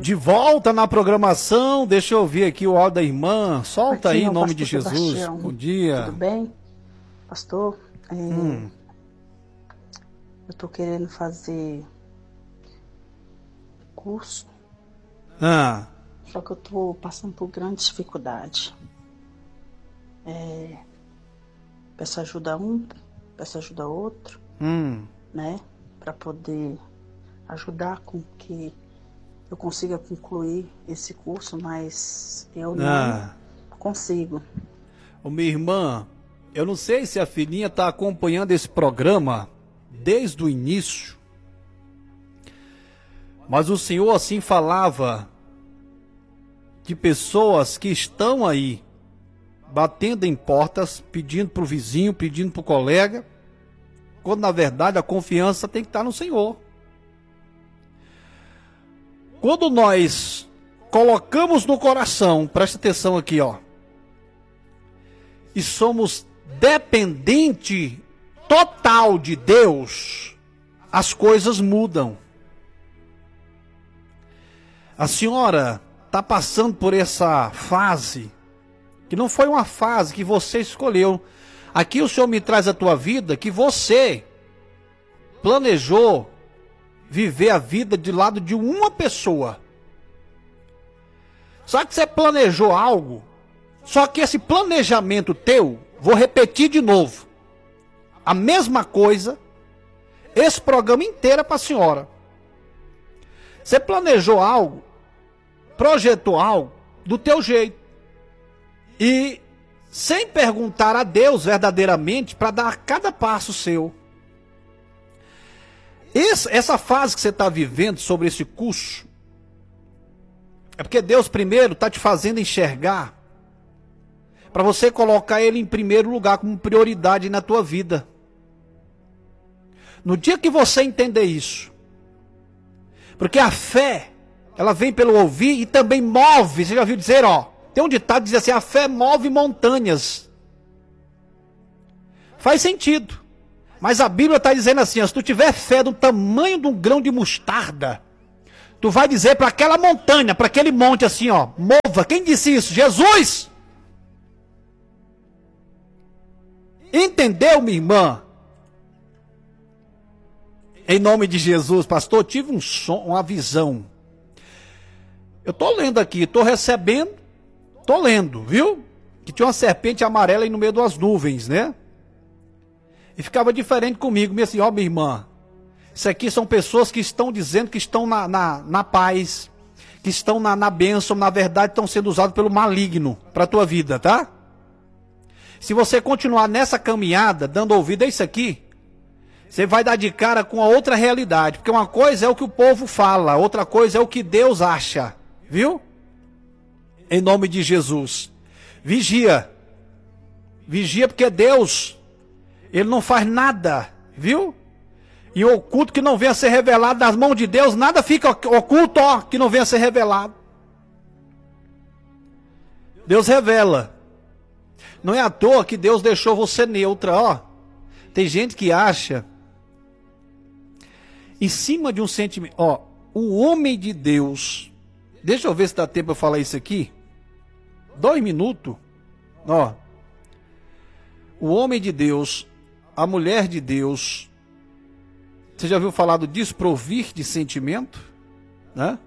De volta na programação, deixa eu ouvir aqui o áudio da irmã. Solta aí em nome de Jesus. Sebastião. Bom dia. Tudo bem? Pastor, eu tô querendo fazer curso, só que eu tô passando por grande dificuldade. Peço ajuda a um, peço ajuda a outro, né? Para poder ajudar com que eu consiga concluir esse curso, mas eu não consigo. Ô, minha irmã, eu não sei se a filhinha está acompanhando esse programa desde o início, mas o Senhor assim falava de pessoas que estão aí batendo em portas, pedindo para o vizinho, pedindo para o colega, quando na verdade a confiança tem que estar no Senhor. Quando nós colocamos no coração, presta atenção aqui, ó, e somos dependente total de Deus, as coisas mudam. A senhora está passando por essa fase, que não foi uma fase que você escolheu. Aqui o Senhor me traz a tua vida, que você planejou viver a vida de lado de uma pessoa. Só que você planejou algo, só que esse planejamento teu, vou repetir de novo, a mesma coisa, esse programa inteiro é para a senhora. Você planejou algo, projetou algo do teu jeito, e sem perguntar a Deus verdadeiramente para dar cada passo seu. Essa fase que você está vivendo sobre esse curso, é porque Deus primeiro está te fazendo enxergar, para você colocar Ele em primeiro lugar, como prioridade na tua vida. No dia que você entender isso, porque a fé, ela vem pelo ouvir e também move. Você já ouviu dizer, ó, tem um ditado que diz assim, a fé move montanhas. Faz sentido. Mas a Bíblia está dizendo assim, ó, se tu tiver fé do tamanho de um grão de mostarda, tu vai dizer para aquela montanha, para aquele monte assim, ó, mova. Quem disse isso? Jesus! Entendeu, minha irmã? Em nome de Jesus, pastor, eu tive um som, uma visão. Eu estou lendo aqui, estou recebendo, estou lendo, viu? Que tinha uma serpente amarela aí no meio das nuvens, né? E ficava diferente comigo, me assim, ó, minha irmã, isso aqui são pessoas que estão dizendo que estão na paz, que estão na bênção, na verdade estão sendo usados pelo maligno para a tua vida, tá? Se você continuar nessa caminhada, dando ouvido a isso aqui, você vai dar de cara com a outra realidade, porque uma coisa é o que o povo fala, outra coisa é o que Deus acha, viu? Em nome de Jesus, vigia, vigia, porque Deus, Ele não faz nada, viu? E o oculto que não venha a ser revelado nas mãos de Deus, nada fica oculto, ó, que não venha a ser revelado. Deus revela. Não é à toa que Deus deixou você neutra, ó. Tem gente que acha, em cima de um sentimento, ó, o homem de Deus, deixa eu ver se dá tempo eu falar isso aqui, 2 minutos, ó, o homem de Deus, a mulher de Deus, você já ouviu falar do desprovir de sentimento, né?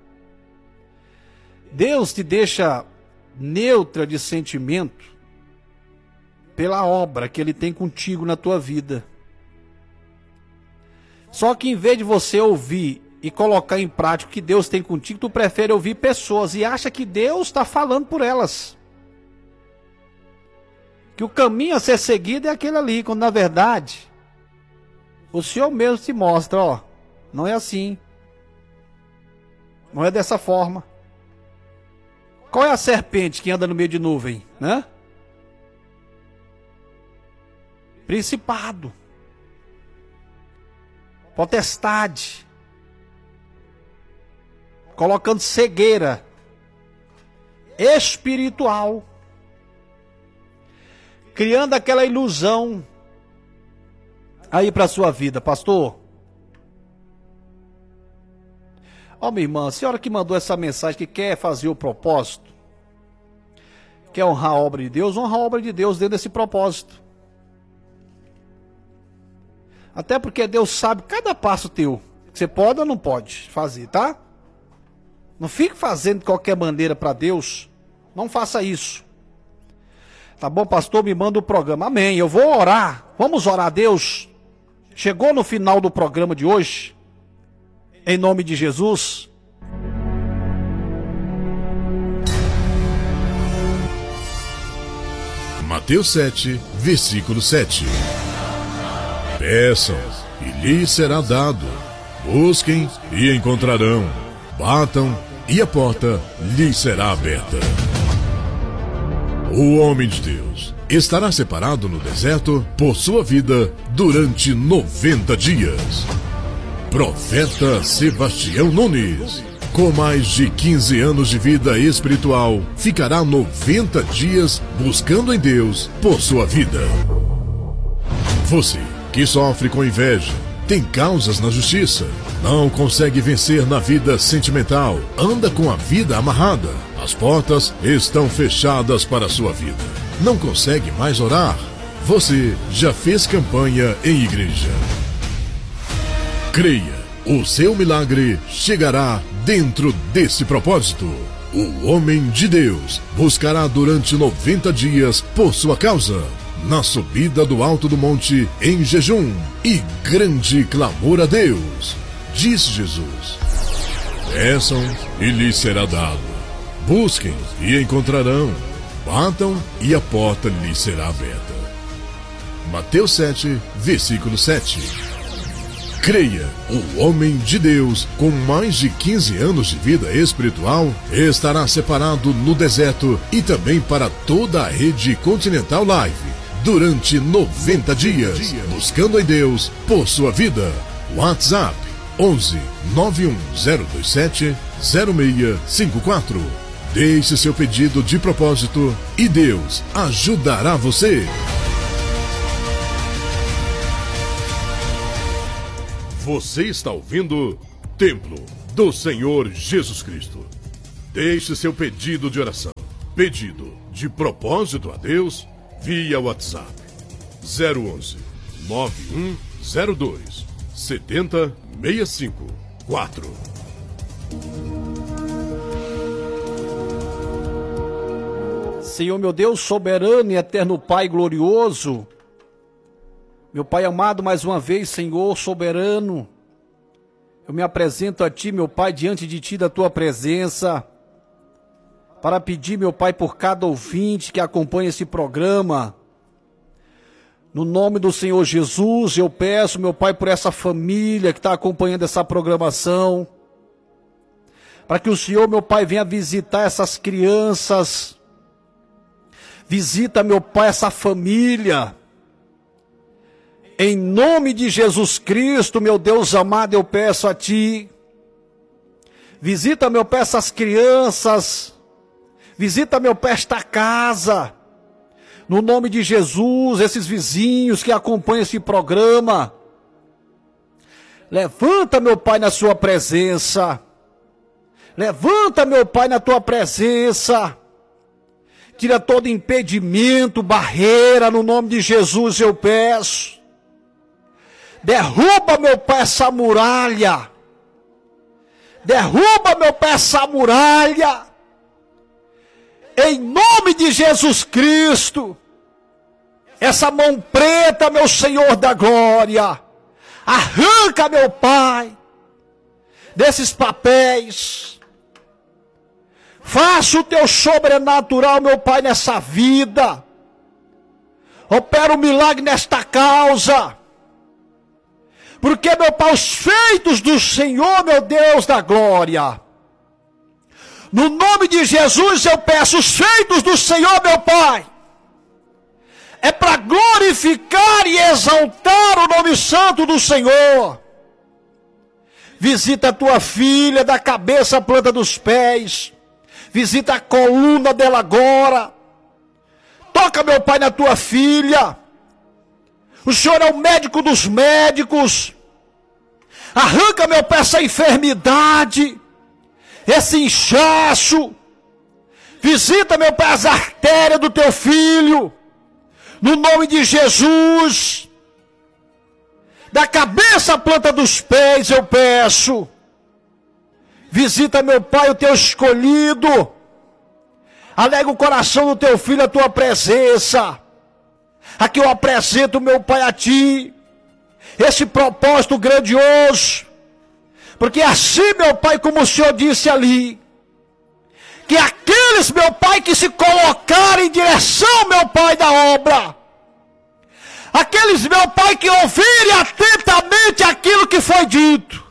Deus te deixa neutra de sentimento pela obra que Ele tem contigo na tua vida. Só que em vez de você ouvir e colocar em prática o que Deus tem contigo, tu prefere ouvir pessoas e acha que Deus está falando por elas. Que o caminho a ser seguido é aquele ali, quando na verdade o Senhor mesmo te mostra, ó, não é assim. Não é dessa forma. Qual é a serpente que anda no meio de nuvem, né? Principado, potestade, colocando cegueira espiritual, criando aquela ilusão aí para a sua vida, pastor. Ó, minha irmã, a senhora que mandou essa mensagem, que quer fazer o propósito, quer honrar a obra de Deus, honra a obra de Deus dentro desse propósito. Até porque Deus sabe cada passo teu, que você pode ou não pode fazer, tá? Não fique fazendo de qualquer maneira para Deus, não faça isso. Tá bom, pastor, me manda o programa, amém, eu vou orar, vamos orar a Deus. Chegou no final do programa de hoje, em nome de Jesus. Mateus 7, versículo 7. Peçam, e lhes será dado. Busquem, e encontrarão. Batam, e a porta lhes será aberta. O homem de Deus estará separado no deserto por sua vida durante 90 dias. Profeta Sebastião Nunes, com mais de 15 anos de vida espiritual, ficará 90 dias buscando em Deus por sua vida. Você que sofre com inveja, tem causas na justiça, não consegue vencer na vida sentimental, anda com a vida amarrada, as portas estão fechadas para a sua vida, não consegue mais orar, você já fez campanha em igreja. Creia, o seu milagre chegará dentro desse propósito. O homem de Deus buscará durante 90 dias por sua causa, na subida do alto do monte, em jejum e grande clamor a Deus. Diz Jesus: peçam e lhes será dado. Busquem e encontrarão. Batam e a porta lhes será aberta. Mateus 7, versículo 7. Creia, o homem de Deus, com mais de 15 anos de vida espiritual, estará separado no deserto e também para toda a rede Continental Live durante 90 dias, buscando em Deus por sua vida. WhatsApp 11 91027 0654. Deixe seu pedido de propósito e Deus ajudará você. Você está ouvindo Templo do Senhor Jesus Cristo. Deixe seu pedido de oração, pedido de propósito a Deus, via WhatsApp 011 9102 70654. Senhor meu Deus, soberano e eterno Pai glorioso, meu Pai amado, mais uma vez, Senhor soberano, eu me apresento a Ti, meu Pai, diante de Ti, da Tua presença, para pedir, meu Pai, por cada ouvinte que acompanha esse programa. No nome do Senhor Jesus, eu peço, meu Pai, por essa família que está acompanhando essa programação, para que o Senhor, meu Pai, venha visitar essas crianças. Visita, meu Pai, essa família. Em nome de Jesus Cristo, meu Deus amado, eu peço a Ti. Visita, meu Pai, essas crianças. Visita, meu Pai, esta casa. No nome de Jesus, esses vizinhos que acompanham esse programa. Levanta, meu Pai, na sua presença. Levanta, meu Pai, na Tua presença. Tira todo impedimento, barreira, no nome de Jesus eu peço. Derruba, meu Pai, essa muralha. Derruba, meu Pai, essa muralha. Em nome de Jesus Cristo. Essa mão preta, meu Senhor da glória. Arranca, meu Pai, desses papéis. Faça o Teu sobrenatural, meu Pai, nessa vida. Opera um milagre nesta causa. Porque, meu Pai, os feitos do Senhor, meu Deus da glória. No nome de Jesus eu peço os feitos do Senhor, meu Pai. É para glorificar e exaltar o nome santo do Senhor. Visita a tua filha da cabeça à planta dos pés. Visita a coluna dela agora. Toca, meu Pai, na tua filha. O Senhor é o médico dos médicos. Arranca, meu Pai, essa enfermidade. esse inchaço. Visita, meu Pai, as artérias do teu filho. No nome de Jesus. Da cabeça à planta dos pés eu peço. Visita, meu Pai, o teu escolhido. Alega o coração do teu filho a tua presença. Aqui eu apresento, meu Pai, a ti. Esse propósito grandioso. Porque assim, meu Pai, como o Senhor disse ali. Que aqueles, meu Pai, que se colocarem em direção, meu Pai, da obra. Aqueles, meu Pai, que ouvirem atentamente aquilo que foi dito.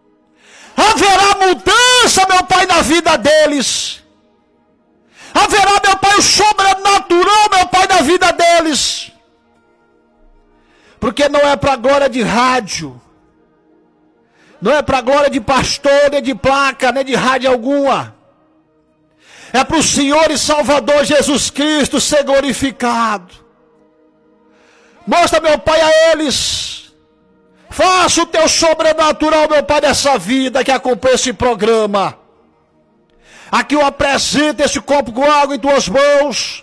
Haverá mudança, meu Pai, na vida deles. Haverá, meu Pai, o sobrenatural, meu Pai, na vida deles. Porque não é para a glória de rádio. Não é para a glória de pastor, nem de placa, nem de rádio alguma. É para o Senhor e Salvador Jesus Cristo ser glorificado. Mostra, meu Pai, a eles. Faça o teu sobrenatural, meu Pai, dessa vida que acompanha esse programa. Aqui eu apresento esse copo com água em tuas mãos.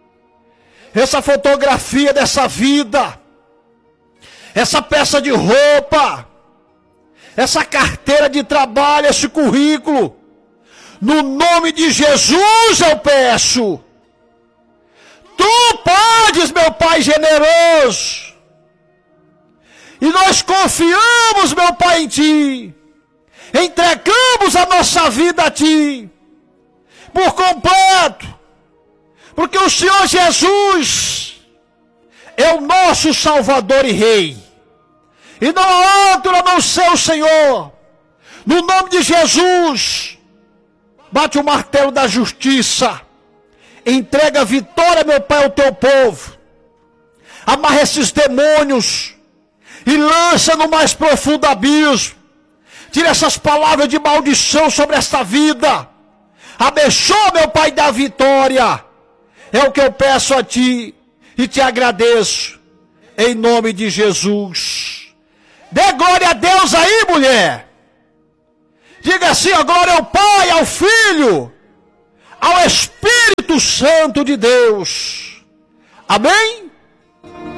Essa fotografia dessa vida. Essa peça de roupa. Essa carteira de trabalho, esse currículo. No nome de Jesus eu peço. Tu podes, meu Pai generoso. E nós confiamos, meu Pai, em Ti. Entregamos a nossa vida a Ti. Por completo. Porque o Senhor Jesus é o nosso Salvador e Rei. E não há outro a não ser o Senhor. No nome de Jesus. Bate o martelo da justiça. Entrega a vitória, meu Pai, ao teu povo. Amarra esses demônios. E lança no mais profundo abismo. Tira essas palavras de maldição sobre esta vida. Abençoa, meu Pai, da vitória. É o que eu peço a Ti. E te agradeço. Em nome de Jesus. Dê glória a Deus aí, mulher. Diga assim, a glória ao Pai, ao Filho, ao Espírito Santo de Deus. Amém?